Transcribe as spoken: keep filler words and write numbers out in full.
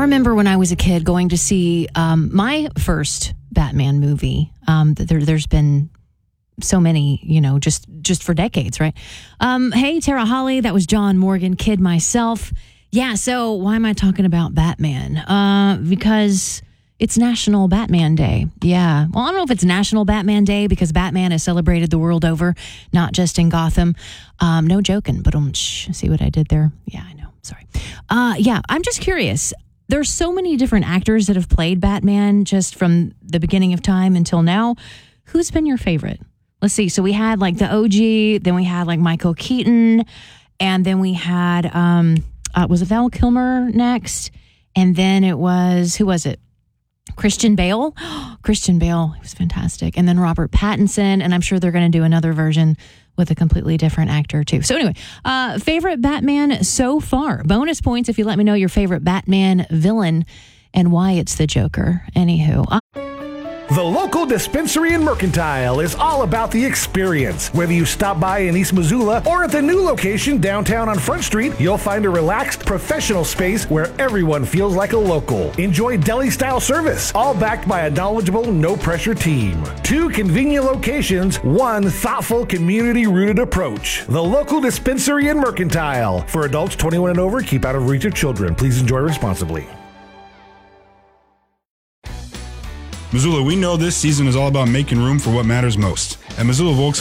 remember when I was a kid going to see um, my first Batman movie. Um, there, there's been so many, you know, just just for decades, right? Um, hey, Tara Holly, that was John Morgan, kid myself. Yeah, so why am I talking about Batman? Uh, because it's National Batman Day. Yeah. Well, I don't know if it's National Batman Day because Batman is celebrated the world over, not just in Gotham. Um, no joking, but um, shh, see what I did there? Yeah, I know. Sorry. Uh, yeah, I'm just curious. There's so many different actors that have played Batman just from the beginning of time until now. Who's been your favorite? Let's see. So we had like the O G, then we had like Michael Keaton, and then we had, um, uh, was it Val Kilmer next? And then it was, who was it? Christian Bale. Christian Bale, he was fantastic. And then Robert Pattinson, and I'm sure they're going to do another version with a completely different actor too. So anyway, uh, favorite Batman so far. Bonus points if you let me know your favorite Batman villain and why it's the Joker. Anywho. Uh- The local dispensary and mercantile is all about the experience. Whether you stop by in East Missoula or at the new location downtown on Front Street, you'll find a relaxed, professional space where everyone feels like a local. Enjoy deli-style service, all backed by a knowledgeable, no-pressure team. Two convenient locations, one thoughtful, community-rooted approach. The local dispensary and mercantile. For adults twenty-one and over, keep out of reach of children. Please enjoy responsibly. Missoula, we know this season is all about making room for what matters most. At Missoula Volkswagen,